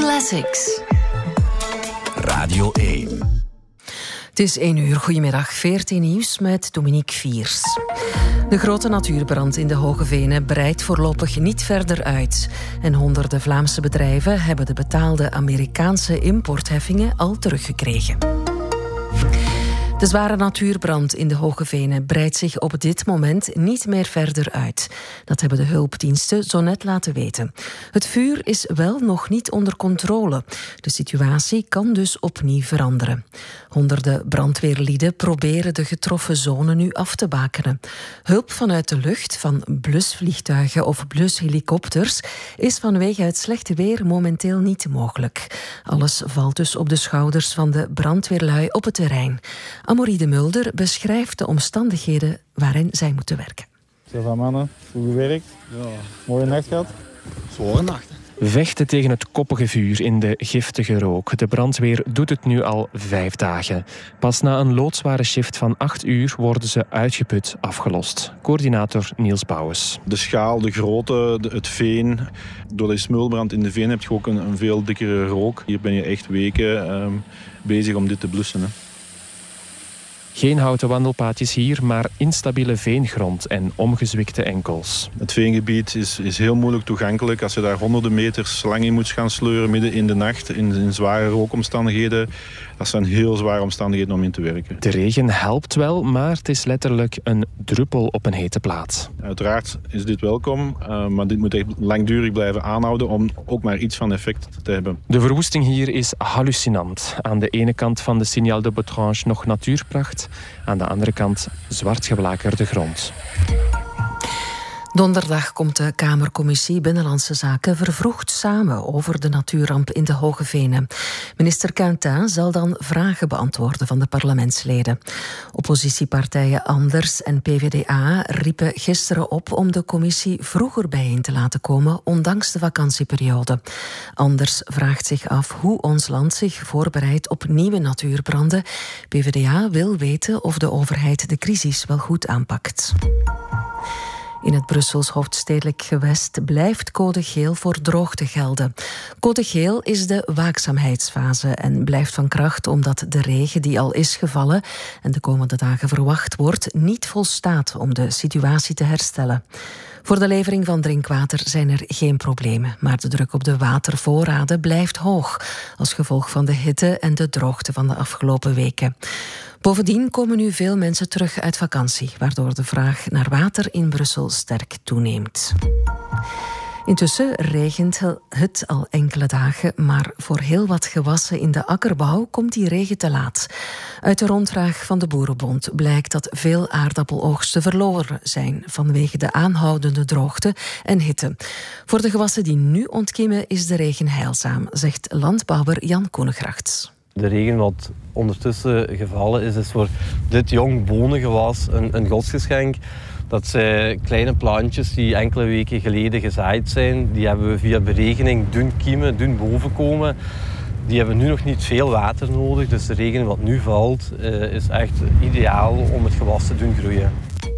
Classics. Radio 1. Het is 1 uur. Goedemiddag. VRT Nieuws met Dominique Viers. De grote natuurbrand in de Hoge Venen breidt voorlopig niet verder uit. En honderden Vlaamse bedrijven hebben de betaalde Amerikaanse importheffingen al teruggekregen. De zware natuurbrand in de Hoge Venen breidt zich op dit moment niet meer verder uit. Dat hebben de hulpdiensten zo net laten weten. Het vuur is wel nog niet onder controle. De situatie kan dus opnieuw veranderen. Honderden brandweerlieden proberen de getroffen zone nu af te bakenen. Hulp vanuit de lucht, van blusvliegtuigen of blushelikopters, is vanwege het slechte weer momenteel niet mogelijk. Alles valt dus op de schouders van de brandweerlui op het terrein. Amorie de Mulder beschrijft de omstandigheden waarin zij moeten werken. Zo mannen, goed gewerkt. Ja. Mooie nacht gehad. Zware nacht. Vechten tegen het koppige vuur in de giftige rook. De brandweer doet het nu al 5 dagen. Pas na een loodzware shift van 8 uur worden ze uitgeput afgelost. Coördinator Niels Bouwens. De schaal, de grootte, het veen. Door de smulbrand in de veen heb je ook een veel dikkere rook. Hier ben je echt weken bezig om dit te blussen. Hè. Geen houten wandelpaadjes hier, maar instabiele veengrond en omgezwikte enkels. Het veengebied is heel moeilijk toegankelijk. Als je daar honderden meters lang in moet gaan sleuren midden in de nacht, in zware rookomstandigheden, dat zijn heel zware omstandigheden om in te werken. De regen helpt wel, maar het is letterlijk een druppel op een hete plaat. Uiteraard is dit welkom, maar dit moet echt langdurig blijven aanhouden om ook maar iets van effect te hebben. De verwoesting hier is hallucinant. Aan de ene kant van de Signal de Botrange nog natuurpracht, aan de andere kant zwart geblakerde grond. Donderdag komt de Kamercommissie Binnenlandse Zaken vervroegd samen over de natuurramp in de Hoge Venen. Minister Quentin zal dan vragen beantwoorden van de parlementsleden. Oppositiepartijen Anders en PvdA riepen gisteren op om de commissie vroeger bijeen te laten komen, ondanks de vakantieperiode. Anders vraagt zich af hoe ons land zich voorbereidt op nieuwe natuurbranden. PvdA wil weten of de overheid de crisis wel goed aanpakt. In het Brussels hoofdstedelijk gewest blijft code geel voor droogte gelden. Code geel is de waakzaamheidsfase en blijft van kracht omdat de regen die al is gevallen en de komende dagen verwacht wordt, niet volstaat om de situatie te herstellen. Voor de levering van drinkwater zijn er geen problemen, maar de druk op de watervoorraden blijft hoog als gevolg van de hitte en de droogte van de afgelopen weken. Bovendien komen nu veel mensen terug uit vakantie, waardoor de vraag naar water in Brussel sterk toeneemt. Intussen regent het al enkele dagen, maar voor heel wat gewassen in de akkerbouw komt die regen te laat. Uit de rondvraag van de Boerenbond blijkt dat veel aardappeloogsten verloren zijn vanwege de aanhoudende droogte en hitte. Voor de gewassen die nu ontkiemen is de regen heilzaam, zegt landbouwer Jan Koenegrachts. De regen wat ondertussen gevallen is voor dit jong bonengewas een godsgeschenk. Dat zijn kleine plantjes die enkele weken geleden gezaaid zijn. Die hebben we via beregening doen kiemen, doen bovenkomen. Die hebben nu nog niet veel water nodig. Dus de regen wat nu valt is echt ideaal om het gewas te doen groeien.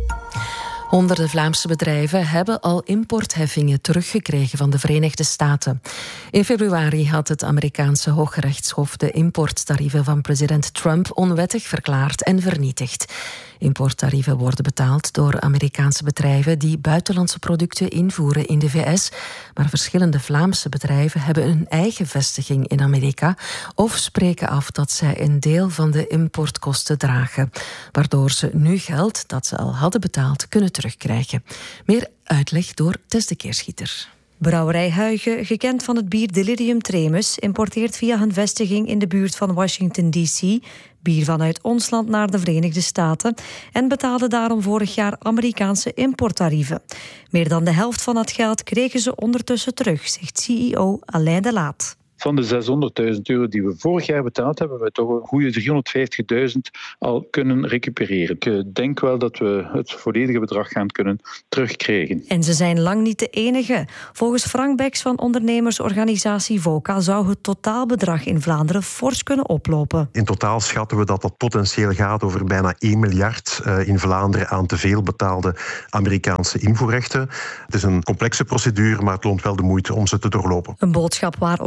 Honderden Vlaamse bedrijven hebben al importheffingen teruggekregen van de Verenigde Staten. In februari had het Amerikaanse Hooggerechtshof de importtarieven van president Trump onwettig verklaard en vernietigd. Importtarieven worden betaald door Amerikaanse bedrijven die buitenlandse producten invoeren in de VS. Maar verschillende Vlaamse bedrijven hebben hun eigen vestiging in Amerika of spreken af dat zij een deel van de importkosten dragen, waardoor ze nu geld dat ze al hadden betaald kunnen terugkrijgen. Meer uitleg door Tess de Keerschieter. Brouwerij Huygen, gekend van het bier Delirium Tremens, importeert via hun vestiging in de buurt van Washington D.C. bier vanuit ons land naar de Verenigde Staten en betaalde daarom vorig jaar Amerikaanse importtarieven. Meer dan de helft van dat geld kregen ze ondertussen terug, zegt CEO Alain de Laat. Van de €600.000 die we vorig jaar betaald hebben, we toch een goede €350.000 al kunnen recupereren. Ik denk wel dat we het volledige bedrag gaan kunnen terugkrijgen. En ze zijn lang niet de enige. Volgens Frank Beks van ondernemersorganisatie VOCA zou het totaalbedrag in Vlaanderen fors kunnen oplopen. In totaal schatten we dat potentieel gaat over bijna 1 miljard in Vlaanderen aan te veel betaalde Amerikaanse invoerrechten. Het is een complexe procedure, maar het loont wel de moeite om ze te doorlopen. Een boodschap waar ook de CEO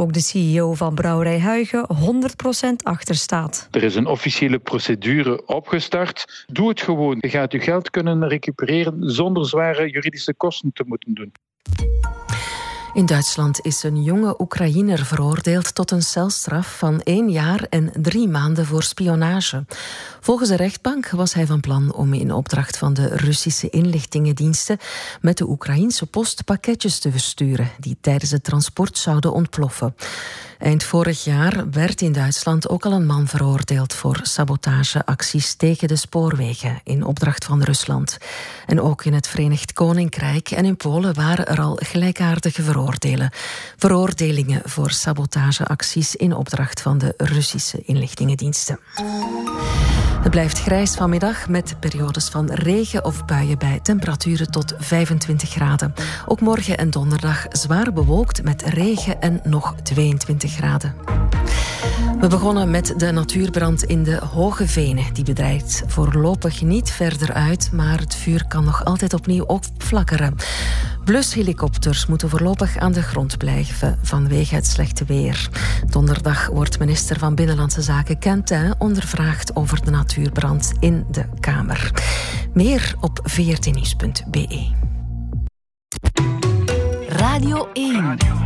CEO van Brouwerij Huygen 100% achter staat. Er is een officiële procedure opgestart. Doe het gewoon. Je gaat je geld kunnen recupereren zonder zware juridische kosten te moeten doen. In Duitsland is een jonge Oekraïner veroordeeld tot een celstraf van 1 jaar en 3 maanden voor spionage. Volgens de rechtbank was hij van plan om in opdracht van de Russische inlichtingendiensten met de Oekraïense post pakketjes te versturen die tijdens het transport zouden ontploffen. Eind vorig jaar werd in Duitsland ook al een man veroordeeld voor sabotageacties tegen de spoorwegen in opdracht van Rusland. En ook in het Verenigd Koninkrijk en in Polen waren er al gelijkaardige veroordelingen voor sabotageacties in opdracht van de Russische inlichtingendiensten. Het blijft grijs vanmiddag met periodes van regen of buien bij temperaturen tot 25 graden. Ook morgen en donderdag zwaar bewolkt met regen en nog 22 graden. We begonnen met de natuurbrand in de Hoge Venen. Die bedrijft voorlopig niet verder uit, maar het vuur kan nog altijd opnieuw opflakkeren. Blushelikopters moeten voorlopig aan de grond blijven vanwege het slechte weer. Donderdag wordt minister van Binnenlandse Zaken Quentin ondervraagd over de natuurbrand in de Kamer. Meer op vrtnieuws.be. Radio 1.